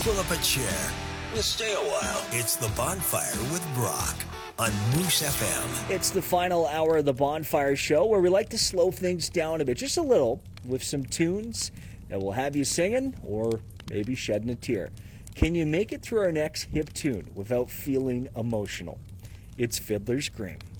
pull up a chair. We'll stay a while. It's The Bonfire with Brock on Moose FM. It's the final hour of the Bonfire Show where we like to slow things down a bit, just a little, with some tunes that will have you singing or maybe shedding a tear. Can you make it through our next hip tune without feeling emotional? It's Fiddler's Green.